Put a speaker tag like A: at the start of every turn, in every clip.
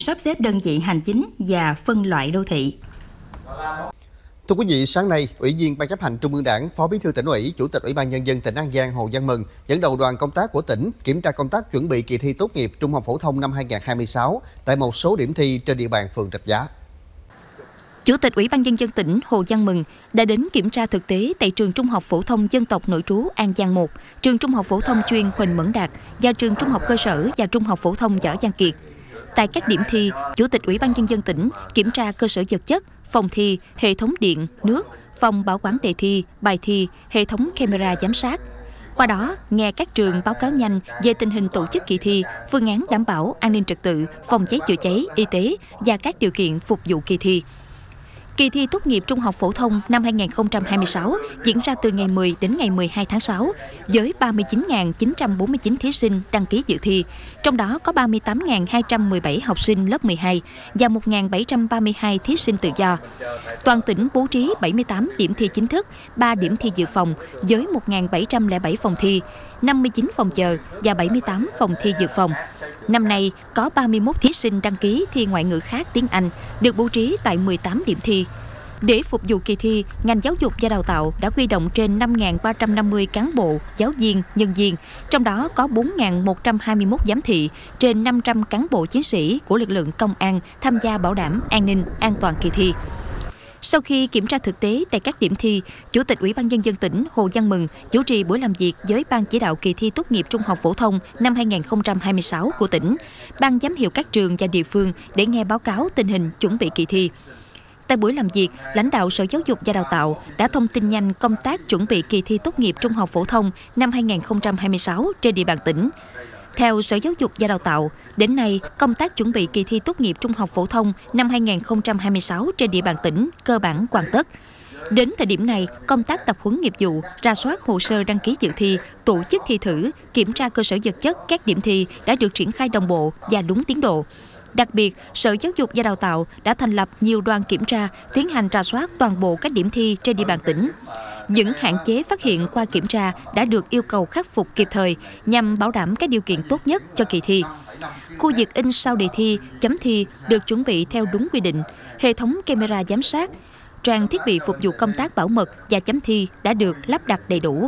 A: sắp xếp đơn vị hành chính và phân loại đô thị.
B: Thưa quý vị, sáng nay, Ủy viên Ban chấp hành Trung ương Đảng, Phó Bí thư Tỉnh ủy, Chủ tịch Ủy ban Nhân dân tỉnh An Giang Hồ Văn Mừng dẫn đầu đoàn công tác của tỉnh kiểm tra công tác chuẩn bị kỳ thi tốt nghiệp trung học phổ thông năm 2026 tại một số điểm thi trên địa bàn phường Rạch Giá.
A: Chủ tịch Ủy ban Nhân dân tỉnh Hồ Văn Mừng đã đến kiểm tra thực tế tại trường Trung học phổ thông dân tộc nội trú An Giang 1, trường Trung học phổ thông chuyên Huỳnh Mẫn Đạt và trường Trung học cơ sở và Trung học phổ thông Võ Văn Kiệt. Tại các điểm thi, Chủ tịch Ủy ban Nhân dân tỉnh kiểm tra cơ sở vật chất, phòng thi, hệ thống điện, nước, phòng bảo quản đề thi, bài thi, hệ thống camera giám sát. Qua đó, nghe các trường báo cáo nhanh về tình hình tổ chức kỳ thi, phương án đảm bảo an ninh trật tự, phòng cháy chữa cháy, y tế và các điều kiện phục vụ kỳ thi. Kỳ thi tốt nghiệp trung học phổ thông năm 2026 diễn ra từ ngày 10 đến ngày 12 tháng 6 với 39.949 thí sinh đăng ký dự thi, trong đó có 38.217 học sinh lớp 12 và 1.732 thí sinh tự do. Toàn tỉnh bố trí 78 điểm thi chính thức, 3 điểm thi dự phòng với 1.707 phòng thi, 59 phòng chờ và 78 phòng thi dự phòng. Năm nay, có 31 thí sinh đăng ký thi ngoại ngữ khác tiếng Anh, được bố trí tại 18 điểm thi. Để phục vụ kỳ thi, ngành giáo dục và đào tạo đã huy động trên 5.350 cán bộ, giáo viên, nhân viên, trong đó có 4.121 giám thị, trên 500 cán bộ chiến sĩ của lực lượng công an tham gia bảo đảm an ninh, an toàn kỳ thi. Sau khi kiểm tra thực tế tại các điểm thi, Chủ tịch Ủy ban Nhân dân tỉnh Hồ Văn Mừng chủ trì buổi làm việc với Ban chỉ đạo kỳ thi tốt nghiệp trung học phổ thông năm 2026 của tỉnh, Ban giám hiệu các trường và địa phương để nghe báo cáo tình hình chuẩn bị kỳ thi. Tại buổi làm việc, lãnh đạo Sở Giáo dục và Đào tạo đã thông tin nhanh công tác chuẩn bị kỳ thi tốt nghiệp trung học phổ thông năm 2026 trên địa bàn tỉnh. Theo Sở Giáo dục và Đào tạo, đến nay, công tác chuẩn bị kỳ thi tốt nghiệp trung học phổ thông năm 2026 trên địa bàn tỉnh cơ bản hoàn tất. Đến thời điểm này, công tác tập huấn nghiệp vụ, rà soát hồ sơ đăng ký dự thi, tổ chức thi thử, kiểm tra cơ sở vật chất các điểm thi đã được triển khai đồng bộ và đúng tiến độ. Đặc biệt, Sở Giáo dục và Đào tạo đã thành lập nhiều đoàn kiểm tra, tiến hành rà soát toàn bộ các điểm thi trên địa bàn tỉnh. Những hạn chế phát hiện qua kiểm tra đã được yêu cầu khắc phục kịp thời nhằm bảo đảm các điều kiện tốt nhất cho kỳ thi. Khu vực in sao đề thi, chấm thi được chuẩn bị theo đúng quy định, hệ thống camera giám sát, trang thiết bị phục vụ công tác bảo mật và chấm thi đã được lắp đặt đầy đủ.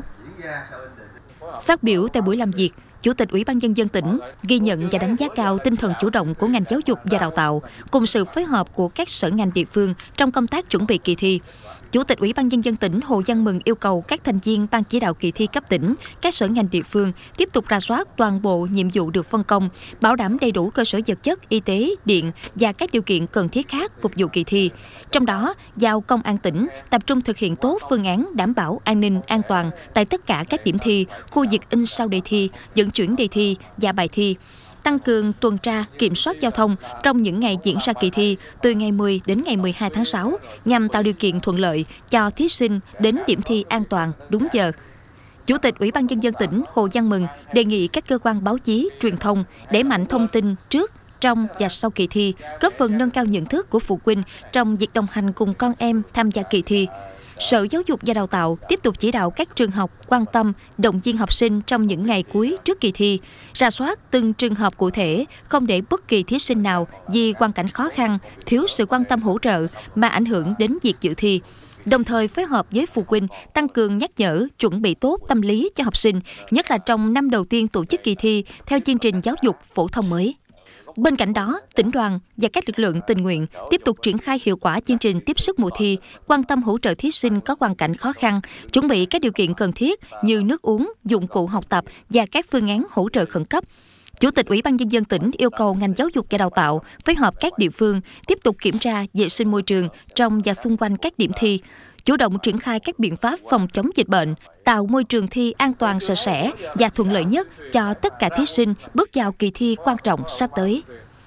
A: Phát biểu tại buổi làm việc, Chủ tịch Ủy ban Nhân dân tỉnh ghi nhận và đánh giá cao tinh thần chủ động của ngành giáo dục và đào tạo cùng sự phối hợp của các sở ngành địa phương trong công tác chuẩn bị kỳ thi. Chủ tịch Ủy ban Nhân dân tỉnh Hồ Văn Mừng yêu cầu các thành viên Ban chỉ đạo kỳ thi cấp tỉnh, các sở ngành địa phương tiếp tục rà soát toàn bộ nhiệm vụ được phân công, bảo đảm đầy đủ cơ sở vật chất, y tế, điện và các điều kiện cần thiết khác phục vụ kỳ thi. Trong đó, giao Công an tỉnh tập trung thực hiện tốt phương án đảm bảo an ninh, an toàn tại tất cả các điểm thi, khu vực in sao đề thi, vận chuyển đề thi và bài thi. Tăng cường tuần tra, kiểm soát giao thông trong những ngày diễn ra kỳ thi từ ngày 10 đến ngày 12 tháng 6 nhằm tạo điều kiện thuận lợi cho thí sinh đến điểm thi an toàn, đúng giờ. Chủ tịch Ủy ban Nhân dân tỉnh Hồ Văn Mừng đề nghị các cơ quan báo chí, truyền thông đẩy mạnh thông tin trước, trong và sau kỳ thi, góp phần nâng cao nhận thức của phụ huynh trong việc đồng hành cùng con em tham gia kỳ thi. Sở Giáo dục và Đào tạo tiếp tục chỉ đạo các trường học quan tâm, động viên học sinh trong những ngày cuối trước kỳ thi, rà soát từng trường hợp cụ thể, không để bất kỳ thí sinh nào vì hoàn cảnh khó khăn, thiếu sự quan tâm hỗ trợ mà ảnh hưởng đến việc dự thi. Đồng thời phối hợp với phụ huynh tăng cường nhắc nhở, chuẩn bị tốt tâm lý cho học sinh, nhất là trong năm đầu tiên tổ chức kỳ thi theo chương trình giáo dục phổ thông mới. Bên cạnh đó, tỉnh đoàn và các lực lượng tình nguyện tiếp tục triển khai hiệu quả chương trình tiếp sức mùa thi, quan tâm hỗ trợ thí sinh có hoàn cảnh khó khăn, chuẩn bị các điều kiện cần thiết như nước uống, dụng cụ học tập và các phương án hỗ trợ khẩn cấp. Chủ tịch Ủy ban Nhân dân tỉnh yêu cầu ngành giáo dục và đào tạo phối hợp các địa phương tiếp tục kiểm tra vệ sinh môi trường trong và xung quanh các điểm thi, chủ động triển khai các biện pháp phòng chống dịch bệnh, tạo môi trường thi an toàn, sạch sẽ và thuận lợi nhất cho tất cả thí sinh bước vào kỳ thi quan trọng sắp tới.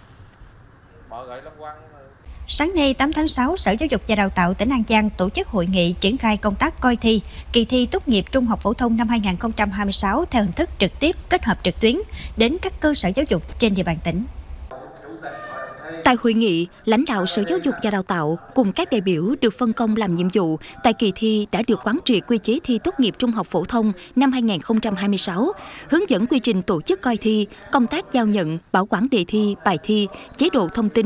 C: Sáng nay 8 tháng 6, Sở Giáo dục và Đào tạo tỉnh An Giang tổ chức hội nghị triển khai công tác coi thi kỳ thi tốt nghiệp trung học phổ thông năm 2026 theo hình thức trực tiếp kết hợp trực tuyến đến các cơ sở giáo dục trên địa bàn tỉnh.
A: Tại hội nghị, lãnh đạo Sở Giáo dục và Đào tạo cùng các đại biểu được phân công làm nhiệm vụ tại kỳ thi đã được quán triệt quy chế thi tốt nghiệp trung học phổ thông năm 2026, hướng dẫn quy trình tổ chức coi thi, công tác giao nhận, bảo quản đề thi, bài thi, chế độ thông tin